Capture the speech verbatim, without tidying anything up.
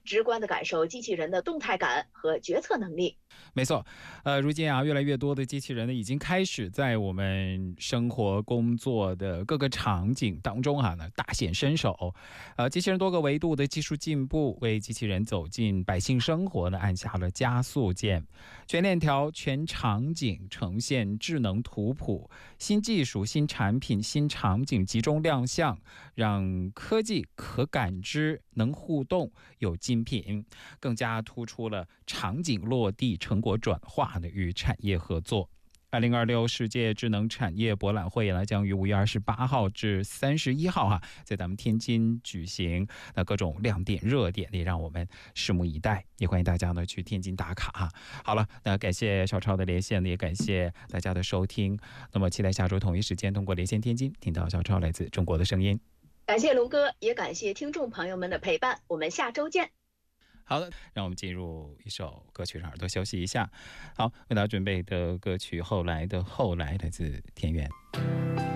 直观地感受机器人的动态感和决策能力。 没错，呃，如今啊，越来越多的机器人呢，已经开始在我们生活工作的各个场景当中哈、啊、呢大显身手。呃，机器人多个维度的技术进步，为机器人走进百姓生活呢按下了加速键。全链条、全场景呈现智能图谱，新技术、新产品、新场景集中亮相，让科技可感知、能互动、有精品，更加突出了场景落地、成果转化的与产业合作。二零二六世界智能产业博览会呢，将于五月二十八号至三十一号哈、啊，在咱们天津举行。那各种亮点、热点也让我们拭目以待，也欢迎大家呢去天津打卡哈。好了，那感谢小超的连线，也感谢大家的收听。那么期待下周同一时间通过连线天津听到小超来自中国的声音。 感谢龙哥，也感谢听众朋友们的陪伴，我们下周见。 好的，让我们进入一首歌曲，让耳朵休息一下。好，为大家准备的歌曲《后来的后来》来自田园。